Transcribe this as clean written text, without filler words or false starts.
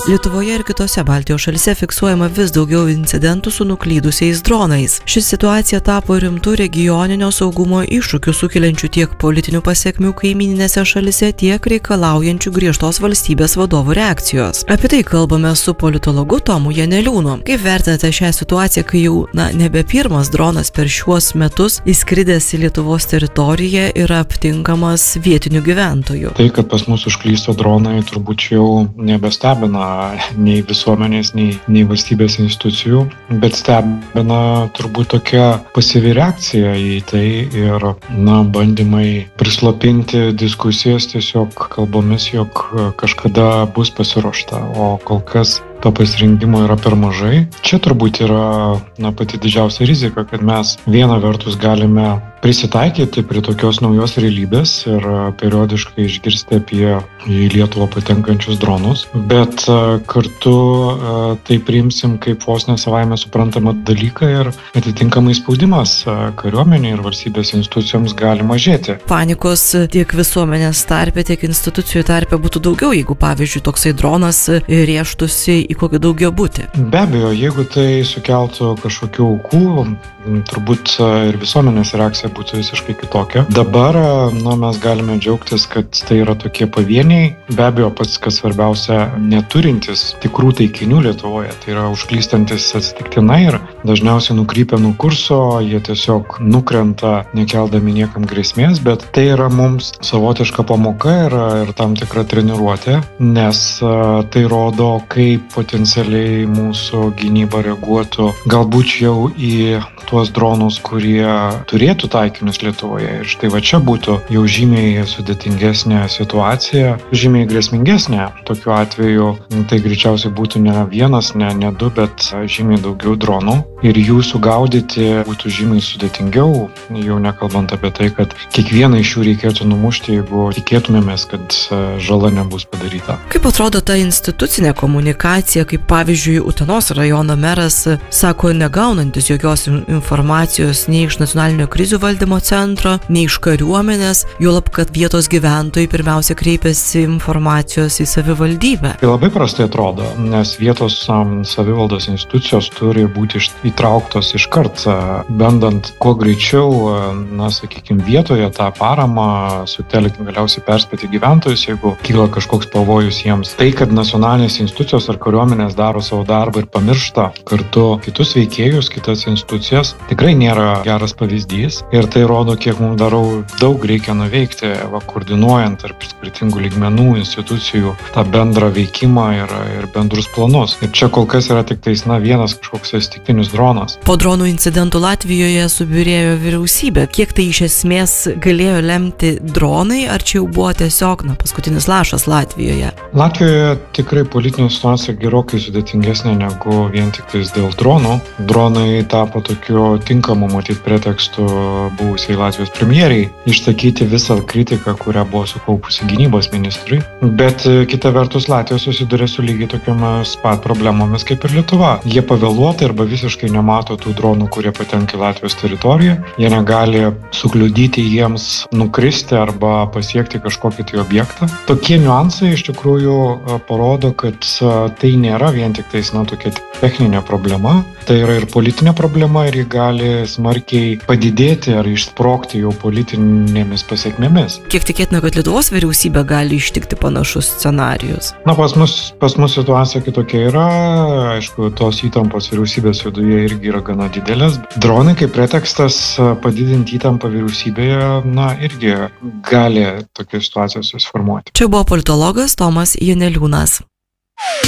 Lietuvoje ir kitose Baltijos šalyse fiksuojama vis daugiau incidentų su nuklydusiais dronais. Ši situacija tapo rimtų regioninio saugumo iššūkių sukeliančių tiek politinių pasekmių kaimyninėse šalyse, tiek reikalaujančių griežtos valstybės vadovų reakcijos. Apie tai kalbame su politologu Tomu Janeliūnu. Kaip vertinate šią situaciją, kai jau nebe pirmas dronas per šiuos metus įskridęs į Lietuvos teritoriją yra aptinkamas vietinių gyventojų? Tai, kad pas mus užklysta dronai, turbūt jau nebestebina nei visuomenės, nei valstybės institucijų, bet stebina turbūt tokia pasyvi reakcija į tai ir bandymai prislopinti diskusijas tiesiog kalbomis, jog kažkada bus pasiruošta, o kol kas to pasirinkimo yra per mažai. Čia turbūt yra pati didžiausia rizika, kad mes viena vertus galime prisitaikyti prie tokios naujos realybės ir periodiškai išgirsti apie į Lietuvą patenkančius dronus, bet kartu tai priimsim kaip vos ne savaime suprantamą dalyką ir atitinkamai spaudimas kariuomenei ir valstybės institucijoms gali mažėti. Panikos tiek visuomenės tarpe, tiek institucijų tarpe būtų daugiau, jeigu pavyzdžiui toksai dronas rėžtųsi į kokį daugiabutį. Be abejo, jeigu tai sukeltų kažkokių aukų, turbūt ir visuomenės reakcija būtų visiškai kitokia. Dabar mes galime džiaugtis, kad tai yra tokie pavieniai, be abejo pats, kas svarbiausia, neturintis tikrų taikinių Lietuvoje, tai yra užklystantis atsitiktinai ir dažniausiai nukrypia nuo kurso, jie tiesiog nukrenta nekeldami niekam grėsmės, bet tai yra mums savotiška pamoka ir tam tikra treniruotė, nes tai rodo, kaip potencialiai mūsų gynyba reaguotų galbūt jau į tuos dronus, kurie turėtų taikinius Lietuvoje. Ir štai va čia būtų jau žymiai sudėtingesnė situacija, žymiai grėsmingesnė. Tokiu atveju tai greičiausiai būtų ne vienas, ne du, bet žymiai daugiau dronų. Ir jų sugaudyti būtų žymiai sudėtingiau, jau nekalbant apie tai, kad kiekvieną iš jų reikėtų numušti, jeigu tikėtumėmės, kad žala nebus padaryta. Kaip atrodo ta institucinė komunikacija, kaip pavyzdžiui Utenos rajono meras sako, negaunantis jokios informacijos nei iš nacionalinio krizių valdymo centro, nei iš kariuomenės, juolab, kad vietos gyventojai pirmiausia kreipiasi informacijos į savivaldybę. Tai labai prastai atrodo, nes vietos savivaldos institucijos turi būti įtrauktos iškart, bandant kuo greičiau, sakykime, vietoje tą paramą sutelkti, galiausiai perspėti gyventojus, jeigu kyla kažkoks pavojus jiems. Tai, kad nacionalinės institucijos ar kariuomenės daro savo darbą ir pamiršta kartu kitus veikėjus, kitas institucijas, tikrai nėra geras pavyzdys ir tai rodo, kiek mums daug reikia nuveikti, koordinuojant tarp skirtingų lygmenų institucijų tą bendrą veikimą ir bendrus planus. Ir čia kol kas yra tik vienas kažkoks atsitiktinis dronas. Po dronų incidentų Latvijoje subyrėjo vyriausybė. Kiek tai iš esmės galėjo lemti dronai, ar čia jau buvo tiesiog paskutinis lašas Latvijoje? Latvijoje tikrai politinė situacija gerokai sudėtingesnė negu vien tik dėl dronų. Dronai tapo tokiu tinkamu matyt pretekstu buvusiai Latvijos premjeriai išsakyti visą kritiką, kurią buvo sukaupusi gynybos ministrui. Bet kita vertus Latvija susiduria su lygiai tokiamis pat problemomis kaip ir Lietuva. Jie pavėluotai arba visiškai nemato tų dronų, kurie patenka į Latvijos teritoriją. Jie negali sukliudyti jiems nukristi arba pasiekti kažkokį tai objektą. Tokie niuansai iš tikrųjų parodo, kad tai nėra vien tik tokia techninė problema. Tai yra ir politinė problema ir ji gali smarkiai padidėti ar išsprogti jau politinėmis pasiekmėmis. Kiek tikėtina, kad Lietuvos vyriausybė gali ištikti panašus scenarijus? Pas mus situacija kitokia yra. Aišku, tos įtampos vyriausybės viduje irgi yra gana didelės. Dronai kaip pretekstas padidinti įtampą vyriausybėje, irgi gali tokia situacija susiformuoti. Čia buvo politologas Tomas Janeliūnas.